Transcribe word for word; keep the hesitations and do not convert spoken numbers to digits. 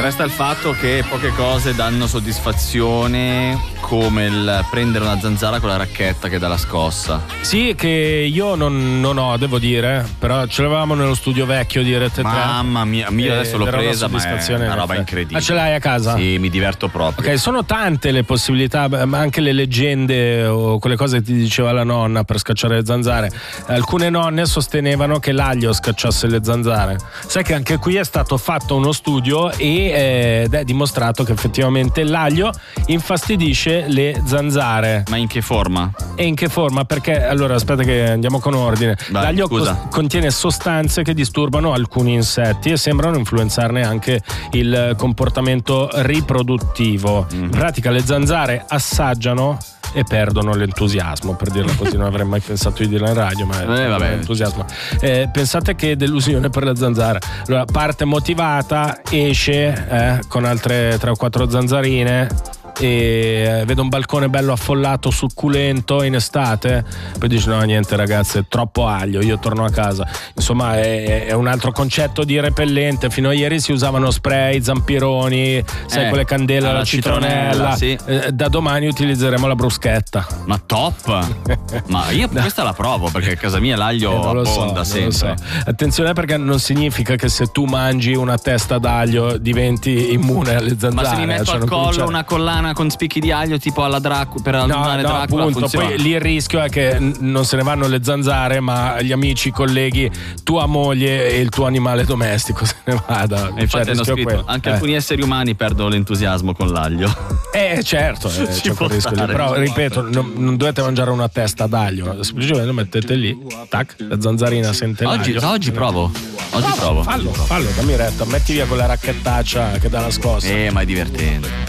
Resta il fatto che poche cose danno soddisfazione come il prendere una zanzara con la racchetta che dà la scossa. Sì, che io non, non ho, devo dire, però ce l'avevamo nello studio vecchio di Rete tre. Mamma mia, io adesso l'ho presa, ma è una roba incredibile. Ah, ce l'hai a casa? Sì, mi diverto proprio. Ok, sono tante le possibilità, ma anche le leggende o quelle cose che ti diceva la nonna per scacciare le zanzare. Alcune nonne sostenevano che l'aglio scacciasse le zanzare. Sai che anche qui è stato fatto uno studio e, ed è dimostrato che effettivamente l'aglio infastidisce le zanzare. Ma in che forma? E in che forma? Perché allora aspetta che andiamo con ordine. Vai, l'aglio scusa. cos- contiene sostanze che disturbano alcuni insetti e sembrano influenzarne anche il comportamento riproduttivo. Mm. In pratica le zanzare assaggiano e perdono l'entusiasmo, per dirla così. Non avrei mai pensato di dirla in radio, ma eh, vabbè. l'entusiasmo. Eh, pensate che delusione per la zanzara. Allora, parte motivata, esce eh, con altre tre o quattro zanzarine e vedo un balcone bello affollato, succulento in estate, poi dice no niente ragazzi, è troppo aglio, io torno a casa. Insomma è, è un altro concetto di repellente. Fino a ieri si usavano spray, zampironi, sai, eh, quelle candele alla citronella, citronella, sì. eh, da domani utilizzeremo la bruschetta. Ma top. Ma io questa la provo perché a casa mia l'aglio eh, abbonda so, sempre. So. Attenzione, perché non significa che se tu mangi una testa d'aglio diventi immune alle zanzare. Ma se mi metto cioè, al collo cominciare... una collana con spicchi di aglio tipo alla Dracula, per allungare no, no, Dracula, appunto, funziona. poi lì il rischio è che n- non se ne vanno le zanzare, ma gli amici, i colleghi, tua moglie e il tuo animale domestico se ne vada. E infatti hanno scritto quello. anche eh. alcuni esseri umani perdono l'entusiasmo con l'aglio. Eh certo, eh, c'è quel rischio lì. Però ripeto, non, non dovete mangiare una testa d'aglio, semplicemente lo mettete lì, tac, la zanzarina sente oggi, l'aglio. oggi provo oggi no, provo fallo, fallo, dammi retta, metti via quella racchettaccia che dà la scossa. Eh ma è divertente.